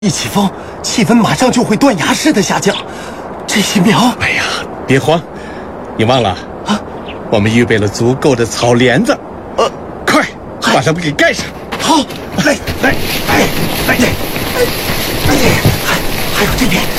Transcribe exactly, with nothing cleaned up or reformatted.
一起风，气温马上就会断崖式的下降。这些苗， 哎呀，别慌，你忘了啊？ 我们预备了足够的草帘子， 呃， 快把它们给盖上。 好，来来来来来，哎哎，还还有这边